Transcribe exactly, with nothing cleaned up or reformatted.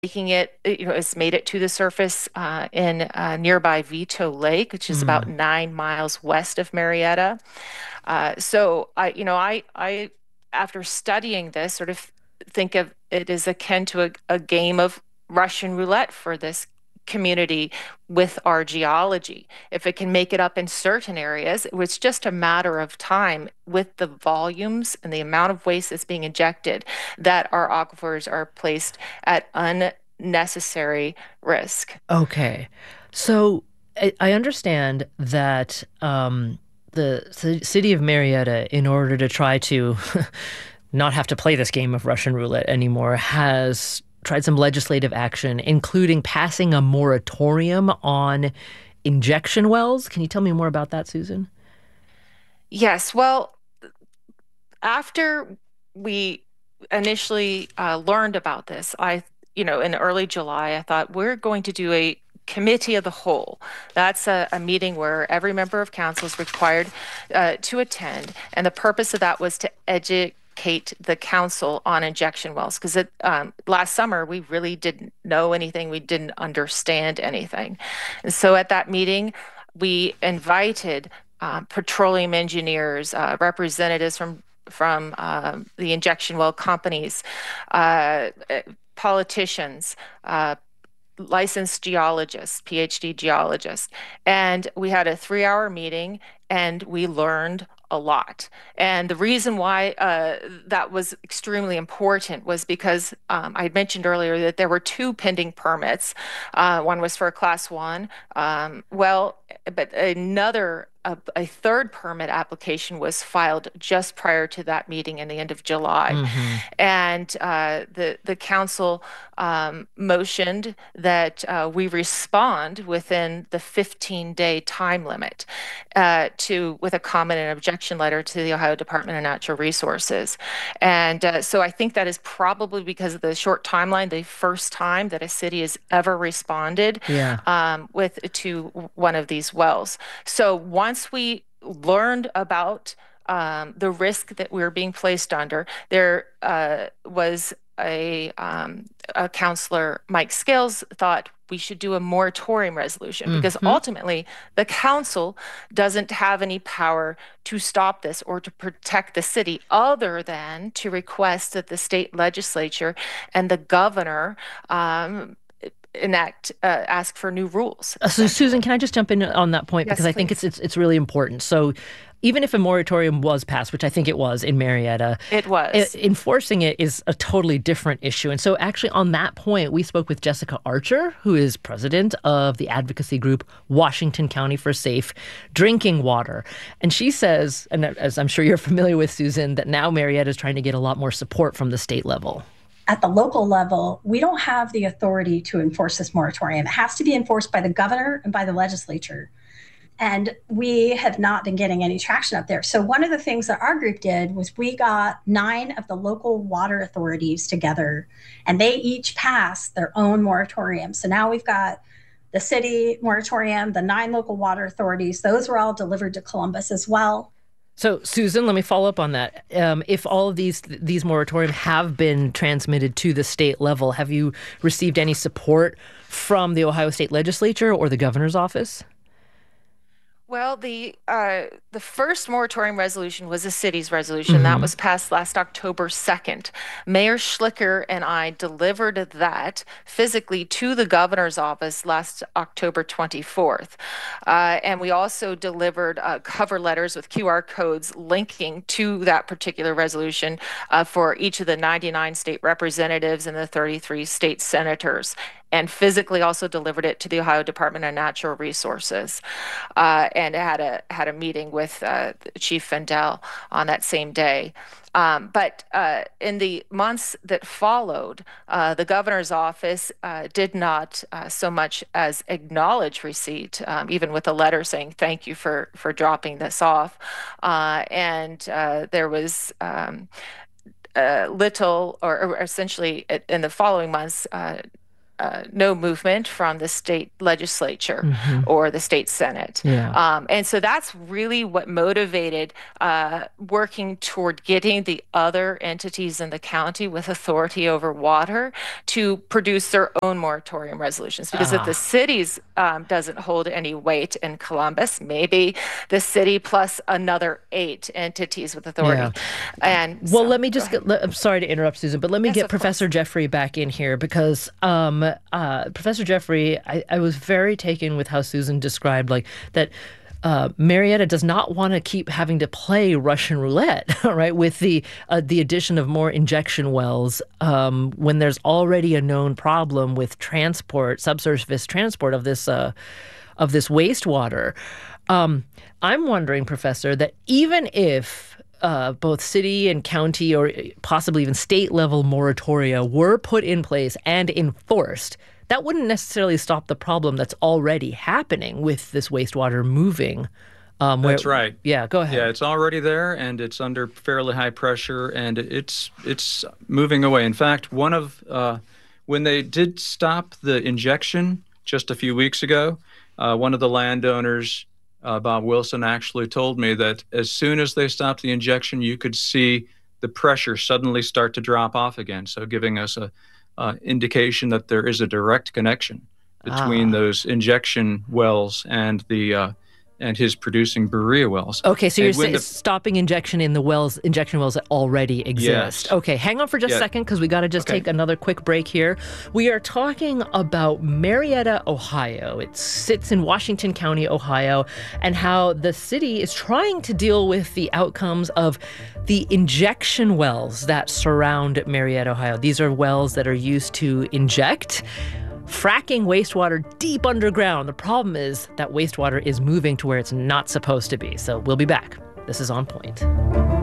making it, you know, it's made it to the surface uh, in uh, nearby Vito Lake, which is about Mm. nine miles west of Marietta. Uh, so I, you know, I, I, after studying this, sort of think of it as akin to a, a game of Russian roulette for this community with our geology. If it can make it up in certain areas, it was just a matter of time with the volumes and the amount of waste that's being injected that our aquifers are placed at unnecessary risk. Okay. So I, I understand that um, the c city of Marietta, in order to try to not have to play this game of Russian roulette anymore, has tried some legislative action, including passing a moratorium on injection wells. Can you tell me more about that, Susan? Yes, well, after we initially uh, learned about this, I, you know, in early July, I thought we're going to do a committee of the whole. That's a, a meeting where every member of council is required uh, to attend, and the purpose of that was to educate the council on injection wells because it um, last summer we really didn't know anything, we didn't understand anything, and so at that meeting we invited uh, petroleum engineers, uh, representatives from from um, the injection well companies, uh, uh, politicians, uh, licensed geologists, PhD geologists. And we had a three hour meeting and we learned a lot. And the reason why uh, that was extremely important was because um, I had mentioned earlier that there were two pending permits. Uh, one was for a class one. Um, well, but another a, a third permit application was filed just prior to that meeting in the end of July. Hmm. And uh, the the council um, motioned that uh, we respond within the fifteen day time limit uh, to with a comment and objection letter to the Ohio Department of Natural Resources. And uh, so I think that is probably because of the short timeline, the first time that a city has ever responded Yeah. um, with to one of these wells. So once we learned about um, the risk that we were being placed under, there uh, was a, um, a counselor, Mike Scales, thought we should do a moratorium resolution because Hmm. ultimately the council doesn't have any power to stop this or to protect the city other than to request that the state legislature and the governor um, enact, uh, ask for new rules, Uh, So, Susan, essentially. can I just jump in on that point because Yes, I think it's please. it's it's really important. So, even if a moratorium was passed, which I think it was in Marietta, It e- was. enforcing it is a totally different issue. And so, actually, on that point, we spoke with Jessica Archer, who is president of the advocacy group Washington County for Safe Drinking Water, and she says, and as I'm sure you're familiar with, Susan, that now Marietta is trying to get a lot more support from the state level. At the local level, we don't have the authority to enforce this moratorium. It has to be enforced by the governor and by the legislature. And we have not been getting any traction up there. So, one of the things that our group did was we got nine of the local water authorities together, and they each passed their own moratorium. So now we've got the city moratorium, the nine local water authorities. Those were all delivered to Columbus as well. So, Susan, let me follow up on that. Um, if all of these these moratorium have been transmitted to the state level, have you received any support from the Ohio State Legislature or the governor's office? Well, the uh, the first moratorium resolution was a city's resolution that Hmm. was passed last October second. Mayor Schlicker and I delivered that physically to the governor's office last October twenty-fourth. Uh, and we also delivered uh, cover letters with Q R codes linking to that particular resolution uh, for each of the ninety-nine state representatives and the thirty-three state senators, and physically also delivered it to the Ohio Department of Natural Resources, uh, and had a had a meeting with uh, Chief Fendel on that same day. Um, but uh, in the months that followed, uh, the governor's office uh, did not uh, so much as acknowledge receipt, um, even with a letter saying thank you for for dropping this off. Uh, and uh, there was um, uh, little, or, or essentially in the following months. Uh, uh, no movement from the state legislature Mm-hmm. or the state senate. Yeah. Um, and so that's really what motivated uh, working toward getting the other entities in the county with authority over water to produce their own moratorium resolutions. Because if Ah. the cities um, doesn't hold any weight in Columbus, maybe the city plus another eight entities with authority. Yeah. And Well, so- let me go just ahead. get, let, I'm sorry to interrupt, Susan, but let me Yes, get of course. Professor Jeffrey back in here because um, uh, Professor Jeffrey, I, I was very taken with how Susan described like that uh, Marietta does not want to keep having to play Russian roulette, right, with the uh, the addition of more injection wells um, when there's already a known problem with transport, subsurface transport of this uh, of this wastewater. Um, I'm wondering, Professor, that even if uh, both city and county or possibly even state level moratoria were put in place and enforced, that wouldn't necessarily stop the problem that's already happening with this wastewater moving. Um, That's where, right. Yeah, go ahead. Yeah, it's already there, and it's under fairly high pressure, and it's it's moving away. In fact, one of uh, when they did stop the injection just a few weeks ago, uh, one of the landowners, uh, Bob Wilson, actually told me that as soon as they stopped the injection, you could see the pressure suddenly start to drop off again. So, giving us a uh, indication that there is a direct connection between Ah. those injection wells and the uh, and his producing Berea wells. Okay, so you're And when sa- the- stopping injection in the wells, injection wells that already exist. Yes. Okay, hang on for just a Yeah. second because we got to just Okay. take another quick break here. We are talking about Marietta, Ohio. It sits in Washington County, Ohio, and how the city is trying to deal with the outcomes of the injection wells that surround Marietta, Ohio. These are wells that are used to inject fracking wastewater deep underground. The problem is that wastewater is moving to where it's not supposed to be. So we'll be back. This is On Point.